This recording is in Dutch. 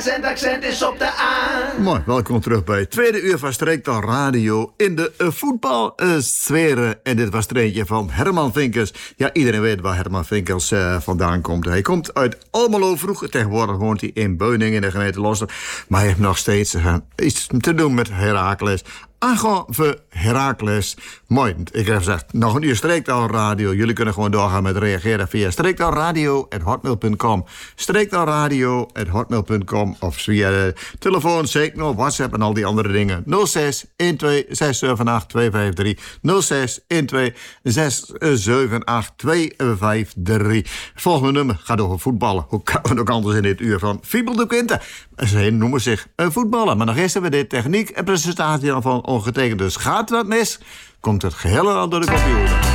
Accent is op de A. Mooi, welkom terug bij het tweede uur van Streektaal Radio in de voetbalsferen. En dit was er eentje van Herman Vinkers. Ja, iedereen weet waar Herman Vinkers vandaan komt. Hij komt uit Almelo. Vroeger tegenwoordig woont hij in Beuningen in de gemeente Lossen. Maar hij heeft nog steeds iets te doen met Heracles. Aangaan voor Heracles. Mooi, ik heb gezegd, nog een uur Streektaal Radio. Jullie kunnen gewoon doorgaan met reageren via streektaalradio@hotmail.com. Streektaalradio@hotmail.com. Of via de telefoon, Signal, WhatsApp en al die andere dingen. 06 12 678 253. 06 12 678 253. Het volgende nummer gaat over voetballen. Hoe kan het ook anders in dit uur van Fiebel de Quinte? Ze noemen zich een voetballer. Maar nog eerst hebben we de techniek en presentatie van ongetekend. Dus gaat wat mis, komt het geheel al door de computer.